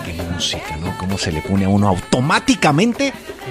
Qué música, ¿no? Cómo se le pone a uno automáticamente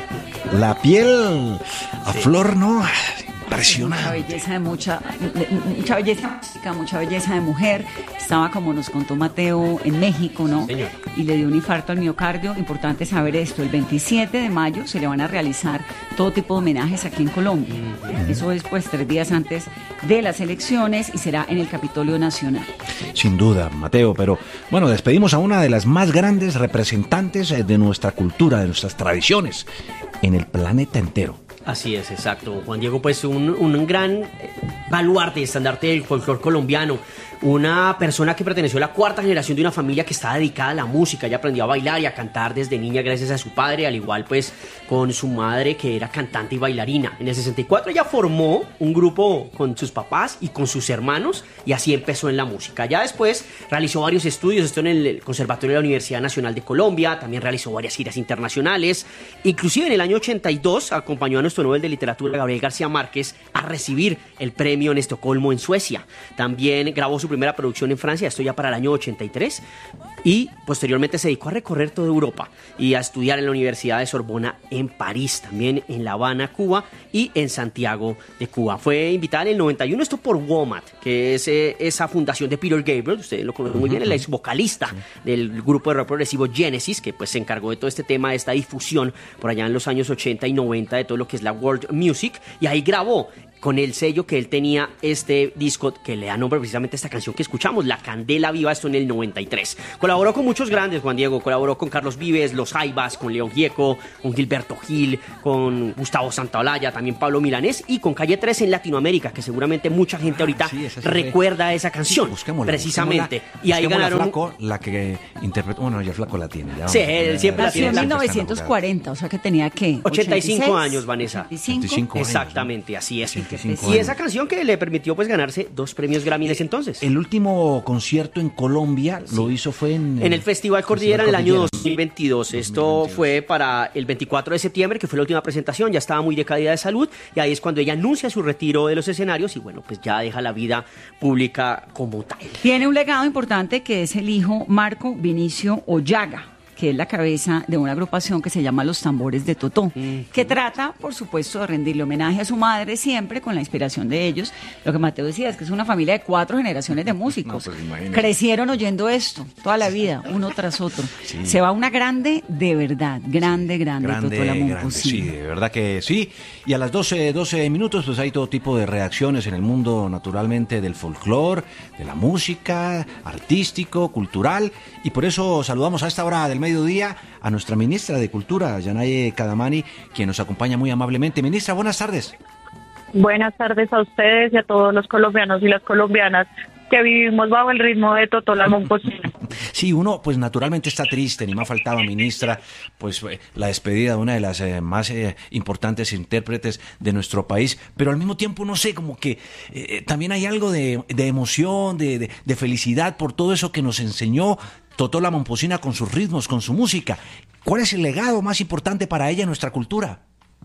la piel a flor, ¿no? Impresionante. Mucha belleza música, mucha belleza de mujer. Estaba, como nos contó Mateo, en México, ¿no? Señor. Y le dio un infarto al miocardio. Importante saber esto. El 27 de mayo se le van a realizar todo tipo de homenajes aquí en Colombia. Eso es, pues, 3 días antes de las elecciones y será en el Capitolio Nacional. Sin duda, Mateo, pero bueno, despedimos a una de las más grandes representantes de nuestra cultura, de nuestras tradiciones, en el planeta entero. Así es, exacto. Juan Diego, pues un gran baluarte, estandarte del folclore colombiano. Una persona que perteneció a la 4ª generación de una familia que estaba dedicada a la música. Ella aprendió a bailar y a cantar desde niña gracias a su padre, al igual pues con su madre, que era cantante y bailarina. En el 64 ella formó un grupo con sus papás y con sus hermanos, y así empezó en la música. Ya después realizó varios estudios, esto en el Conservatorio de la Universidad Nacional de Colombia. También realizó varias giras internacionales. Inclusive en el año 82 acompañó a nuestro Nobel de Literatura, Gabriel García Márquez, a recibir el premio en Estocolmo, en Suecia. También grabó su primera producción en Francia, esto ya para el año 83, y posteriormente se dedicó a recorrer toda Europa y a estudiar en la Universidad de Sorbona en París, también en La Habana, Cuba, y en Santiago de Cuba. Fue invitada en el 91, esto por WOMAD, que es esa fundación de Peter Gabriel, ustedes lo conocen muy bien, el ex vocalista del grupo de rock progresivo Genesis, que pues se encargó de todo este tema, de esta difusión por allá en los años 80 y 90 de todo lo que es la world music, y ahí grabó con el sello que él tenía este disco que le da nombre precisamente a esta canción que escuchamos, La Candela Viva, esto en el 93. Colaboró con muchos grandes, Juan Diego, colaboró con Carlos Vives, Los Jaivas, con León Gieco, con Gilberto Gil, con Gustavo Santaolalla, también Pablo Milanés, y con Calle 13 en Latinoamérica, que seguramente mucha gente ahorita recuerda esa canción, precisamente. Y ahí ganaron... Flaco, la que interpretó, bueno, ya Flaco la tiene. Ya, sí, él siempre la tiene. En 1940, o sea que tenía, ¿qué? 85 años, Vanessa. 85 años, exactamente, ¿no? Así es. Y esa canción que le permitió pues ganarse 2 premios Grammy en ese entonces. El último concierto en Colombia lo hizo fue en el Festival Cordillera en el año 2022. Esto fue para el 24 de septiembre, que fue la última presentación. Ya estaba muy decaída de salud, y ahí es cuando ella anuncia su retiro de los escenarios y bueno, pues ya deja la vida pública como tal. Tiene un legado importante que es el hijo Marco Vinicio Ollaga, que es la cabeza de una agrupación que se llama Los Tambores de Totó, que trata, por supuesto, de rendirle homenaje a su madre siempre con la inspiración de ellos. Lo que Mateo decía es que es una familia de 4 generaciones de músicos. Crecieron oyendo esto toda la vida, uno tras otro. Sí. Se va una grande de verdad, grande, Totó la Momposina. Sí, de verdad que sí. Y a las 12 minutos, pues hay todo tipo de reacciones en el mundo, naturalmente, del folclore, de la música, artístico, cultural, y por eso saludamos a esta hora del mediodía a nuestra ministra de Cultura, Yanaye Kadamani, quien nos acompaña muy amablemente. Ministra, buenas tardes. Buenas tardes a ustedes y a todos los colombianos y las colombianas que vivimos bajo el ritmo de Totó la Momposina. Sí, uno pues naturalmente está triste, ni más faltaba, ministra, pues la despedida de una de las más importantes intérpretes de nuestro país, pero al mismo tiempo, no sé, como que también hay algo de emoción, de felicidad por todo eso que nos enseñó Totó la Momposina con sus ritmos, con su música. ¿Cuál es el legado más importante para ella en nuestra cultura?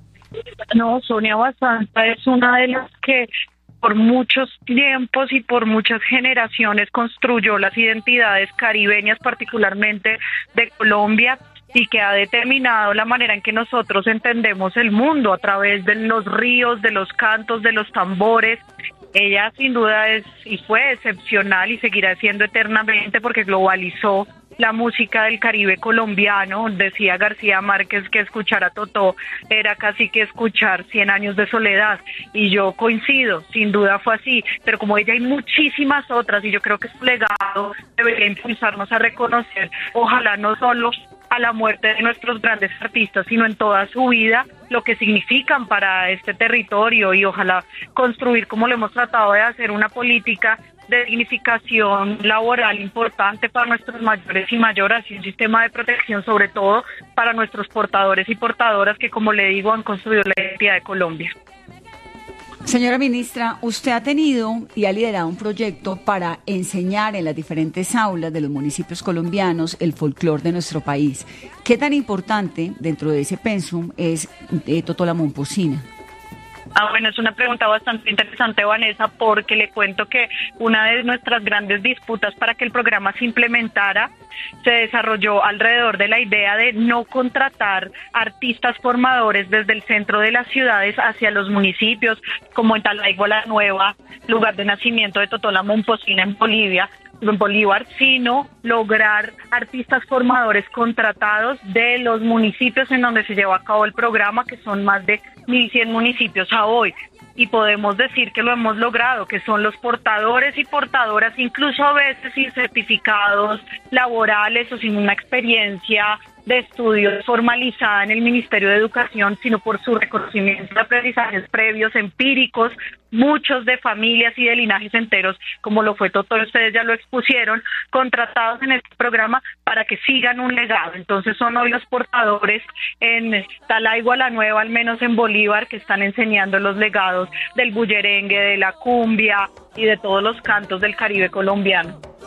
No, Sonia Basanta es una de las que por muchos tiempos y por muchas generaciones construyó las identidades caribeñas, particularmente de Colombia, y que ha determinado la manera en que nosotros entendemos el mundo a través de los ríos, de los cantos, de los tambores. Ella sin duda es y fue excepcional y seguirá siendo eternamente porque globalizó la música del Caribe colombiano. Decía García Márquez que escuchar a Totó era casi que escuchar 100 años de soledad, y yo coincido, sin duda fue así, pero como ella hay muchísimas otras, y yo creo que su legado debería impulsarnos a reconocer, ojalá no solo a la muerte de nuestros grandes artistas, sino en toda su vida, lo que significan para este territorio, y ojalá construir, como lo hemos tratado de hacer, una política de dignificación laboral importante para nuestros mayores y mayoras, y un sistema de protección sobre todo para nuestros portadores y portadoras que, como le digo, han construido la identidad de Colombia. Señora ministra, usted ha tenido y ha liderado un proyecto para enseñar en las diferentes aulas de los municipios colombianos el folclore de nuestro país. ¿Qué tan importante dentro de ese pensum es Totó la Momposina? Bueno, es una pregunta bastante interesante, Vanessa, porque le cuento que una de nuestras grandes disputas para que el programa se implementara se desarrolló alrededor de la idea de no contratar artistas formadores desde el centro de las ciudades hacia los municipios, como en Talaigua la Nueva, lugar de nacimiento de Totola Momposina en Bolívar, sino lograr artistas formadores contratados de los municipios en donde se lleva a cabo el programa, que son más de 1.100 municipios a hoy. Y podemos decir que lo hemos logrado, que son los portadores y portadoras, incluso a veces sin certificados laborales o sin una experiencia de estudios formalizada en el Ministerio de Educación, sino por su reconocimiento de aprendizajes previos, empíricos, muchos de familias y de linajes enteros, como lo fue Totó, ustedes ya lo expusieron, contratados en este programa para que sigan un legado. Entonces son hoy los portadores en Talaigua la Nueva, al menos en Bolívar, que están enseñando los legados del bullerengue, de la cumbia y de todos los cantos del Caribe colombiano.